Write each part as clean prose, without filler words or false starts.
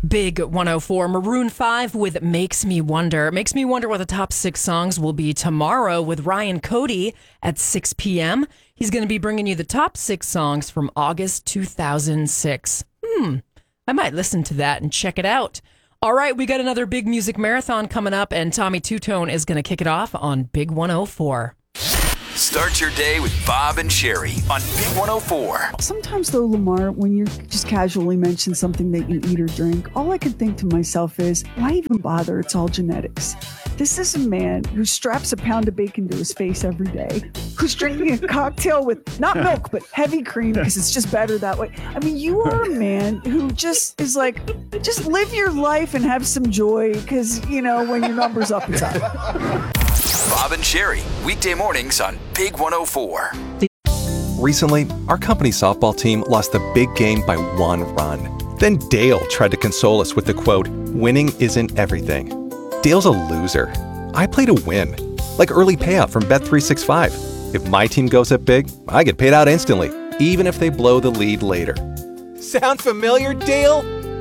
Big 104, Maroon 5 with Makes Me Wonder. Makes me wonder what the top 6 songs will be tomorrow with Ryan Cody at 6 p.m. He's going to be bringing you the top 6 songs from August 2006. I might listen to that and check it out. All right, we got another big music marathon coming up, and Tommy Two-Tone is going to kick it off on Big 104. Start your day with Bob and Sherry on Big 104. Sometimes, though, Lamar, when you just casually mention something that you eat or drink, all I can think to myself is, why even bother? It's all genetics. This is a man who straps a pound of bacon to his face every day, who's drinking a cocktail with not milk, but heavy cream because it's just better that way. I mean, you are a man who just is like, just live your life and have some joy because, you know, when your number's up, it's up. Bob and Sherry, weekday mornings on Big 104. Recently, our company's softball team lost the big game by 1 run. Then Dale tried to console us with the quote, "Winning isn't everything." Dale's a loser. I play to win, like early payout from Bet365. If my team goes up big, I get paid out instantly, even if they blow the lead later. Sound familiar, Dale?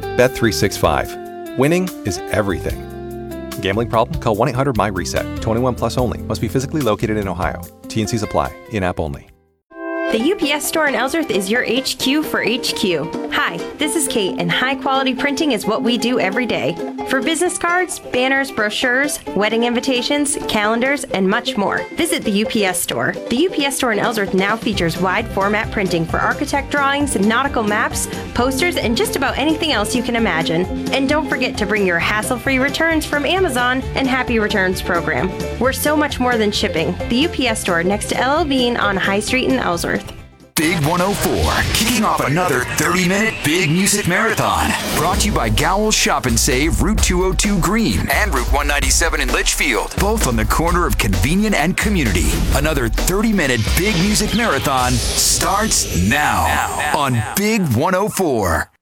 Bet365. Winning is everything. Gambling problem? Call 1-800-MY-RESET. 21 plus only. Must be physically located in Ohio. T&Cs apply. In-app only. The UPS store in Ellsworth is your HQ for HQ. Hi, this is Kate, and high-quality printing is what we do every day. For business cards, banners, brochures, wedding invitations, calendars, and much more, visit the UPS store. The UPS store in Ellsworth now features wide-format printing for architect drawings, nautical maps, posters, and just about anything else you can imagine. And don't forget to bring your hassle-free returns from Amazon and Happy Returns program. We're so much more than shipping. The UPS store next to LL Bean on High Street in Ellsworth. Big 104, kicking off another 30-minute big music marathon. Brought to you by Gowell's Shop and Save, Route 202 Green and Route 197 in Litchfield. Both on the corner of convenient and community. Another 30-minute big music marathon starts now on Big 104.